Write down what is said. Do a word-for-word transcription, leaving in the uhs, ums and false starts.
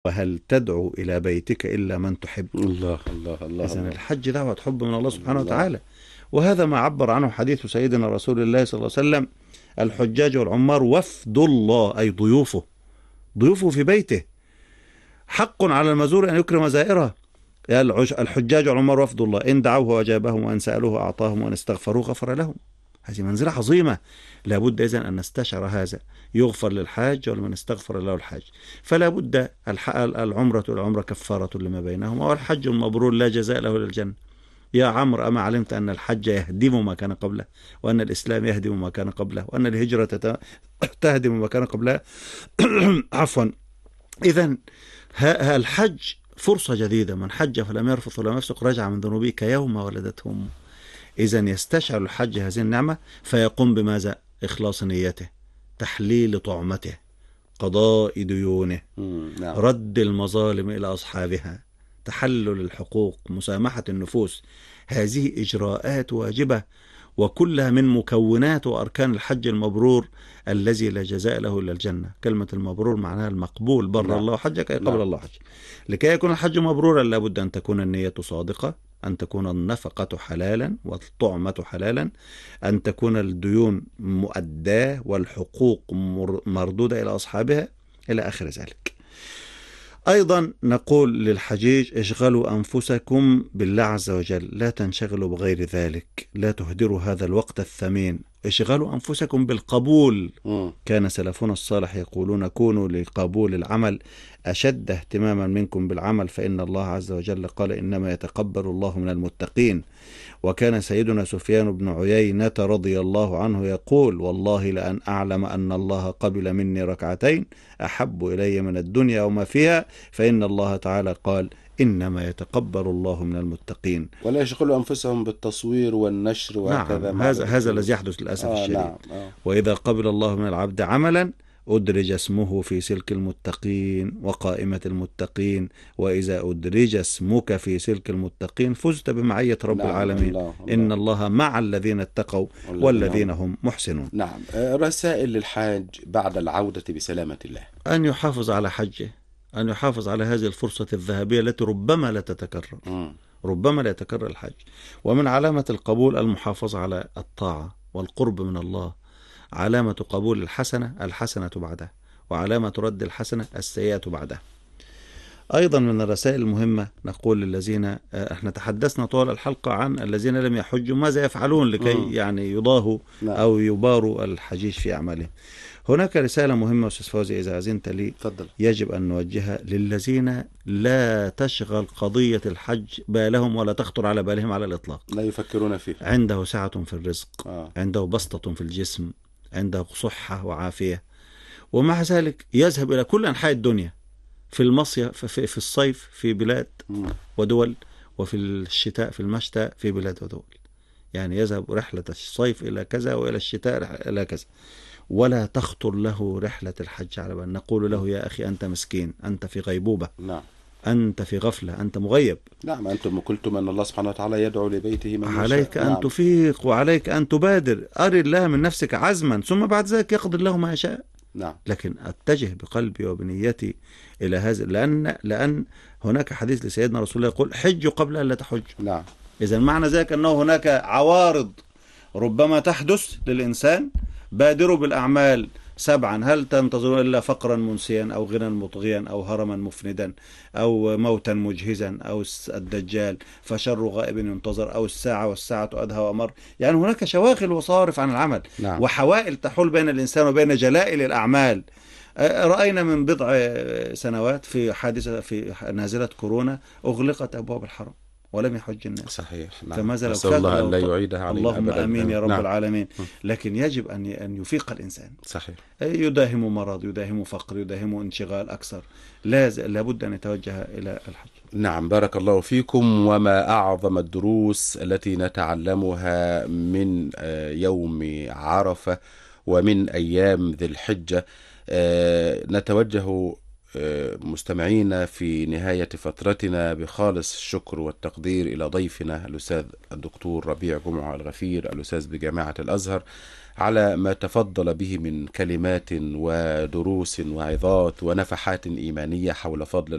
وهل تدعو إلى بيتك إلا من تحب. الله الله الله إذن الله. الحج دعوة حب من الله سبحانه الله. وتعالى، وهذا ما عبر عنه حديث سيدنا رسول الله صلى الله عليه وسلم: الحجاج والعمار وفد الله، أي ضيوفه، ضيوفه في بيته، حق على المزور أن يكرم زائره. الحجاج والعمار وفد الله، إن دعوه وأجابهم، وإن سألوه أعطاهم، وإن استغفروه غفر لهم. هذه منزلة عظيمة، لابد إذن أن نستشعر هذا. يغفر للحاج ولمن استغفر له الحاج. فلا بد العمرة العمرة كفارة لما بينهما، والحج المبرور لا جزاء له إلا الجنة. يا عمرو، أما علمت أن الحج يهدم ما كان قبله، وأن الإسلام يهدم ما كان قبله، وأن الهجرة تهدم ما كان قبلها. عفوا. إذن الحج فرصة جديدة، من حج فلم يرفث ولم يفسق رجع من ذنوبه كيوم ولدته أمه. إذن يستشعر الحج هذه النعمة، فيقوم بماذا؟ إخلاص نيته، تحليل طعمته، قضاء ديونه، رد المظالم إلى أصحابها، تحلل الحقوق، مسامحة النفوس. هذه إجراءات واجبة، وكلها من مكونات وأركان الحج المبرور الذي لا جزاء له إلا الجنة. كلمة المبرور معناها المقبول، بر نعم. الله حجك أي قبل نعم. الله حج. لكي يكون الحج مبرورا لابد أن تكون النية صادقة، أن تكون النفقة حلالا والطعمة حلالا، أن تكون الديون مؤداة والحقوق مردودة إلى أصحابها، إلى آخر ذلك. أيضا نقول للحجيج: اشغلوا أنفسكم بالله عز وجل، لا تنشغلوا بغير ذلك، لا تهدروا هذا الوقت الثمين. اشغلوا أنفسكم بالقبول. م. كان سلفنا الصالح يقولون: كونوا لقبول العمل أشد اهتماما منكم بالعمل، فإن الله عز وجل قال: إنما يتقبل الله من المتقين. وكان سيدنا سفيان بن عيينة رضي الله عنه يقول: والله لأن أعلم أن الله قبل مني ركعتين أحب إلي من الدنيا وما فيها، فإن الله تعالى قال: إنما يتقبل الله من المتقين. ولا يشغلوا أنفسهم بالتصوير والنشر وهكذا. نعم، هذا هذا الذي يحدث للأسف آه الشديد. نعم آه. وإذا قبل الله من العبد عملا أدرج اسمه في سلك المتقين وقائمة المتقين، وإذا أدرج اسمك في سلك المتقين فزت بمعية رب نعم العالمين. الله الله. إن الله مع الذين اتقوا والذين نعم. هم محسنون. نعم. رسائل للحاج بعد العودة بسلامة الله: أن يحافظ على حجه، أن يحافظ على هذه الفرصة الذهبية التي ربما لا تتكرر. م. ربما لا يتكرر الحج. ومن علامة القبول المحافظة على الطاعة والقرب من الله. علامة قبول الحسنة الحسنة بعدها، وعلامة رد الحسنة السيئة بعدها. أيضا من الرسائل المهمة نقول للذين، احنا تحدثنا طوال الحلقة عن الذين لم يحجوا ماذا يفعلون لكي م. يعني يضاهوا لا. أو يباروا الحجيج في أعمالهم. هناك رسالة مهمة أستاذ فوزي إذا أذنت لي، فضل. يجب أن نوجهها للذين لا تشغل قضية الحج بالهم ولا تخطر على بالهم على الإطلاق، لا يفكرون فيه. عنده سعة في الرزق، آه. عنده بسطة في الجسم، عنده صحة وعافية، ومع ذلك يذهب إلى كل أنحاء الدنيا في المصيف، في الصيف في بلاد ودول، وفي الشتاء في المشتى في بلاد ودول. يعني يذهب رحلة الصيف إلى كذا وإلى الشتاء إلى كذا، ولا تخطر له رحلة الحج على بال. نقول له: يا أخي أنت مسكين، أنت في غيبوبة، نعم. أنت في غفلة، أنت مغيب. نعم. أنتم قلتم أن الله سبحانه وتعالى يدعو لبيته من يشاء. عليك أن نعم. تفيق، وعليك أن تبادر. أري الله من نفسك عزما، ثم بعد ذلك يقضي الله ما يشاء. نعم. لكن أتجه بقلبي وبنيتي إلى هذا، لأن لأن هناك حديث لسيدنا رسول الله يقول: حجوا قبل أن لا تحج. نعم. إذا معنى ذلك أنه هناك عوارض ربما تحدث للإنسان. بادروا بالأعمال سبعا، هل تنتظرون إلا فقرا منسيا أو غنى مطغيا أو هرما مفندا أو موتا مجهزا أو الدجال فشر غائب ينتظر أو الساعة والساعة أدهى وأمر. يعني هناك شواغل وصارف عن العمل. نعم. وحوائل تحول بين الإنسان وبين جلائل الأعمال. رأينا من بضع سنوات في حادثة في نازلة كورونا أغلقت أبواب الحرم ولم يحج الناس. صحيح. نعم. فماذا لو نسأل الله أن لا يعيدها علينا اللهم أبدا. آمين يا رب نعم. العالمين. لكن يجب أن أن يفيق الإنسان. صحيح. يداهم مرض، يداهم فقر، يداهم انشغال أكثر، لابد أن يتوجه إلى الحج. نعم. بارك الله فيكم. وما أعظم الدروس التي نتعلمها من يوم عرفة ومن أيام ذي الحجة. نتوجه مستمعينا في نهاية فترتنا بخالص الشكر والتقدير إلى ضيفنا الأستاذ الدكتور ربيع جمعة الغفير، الأستاذ بجامعة الأزهر، على ما تفضل به من كلمات ودروس وعظات ونفحات إيمانية حول فضل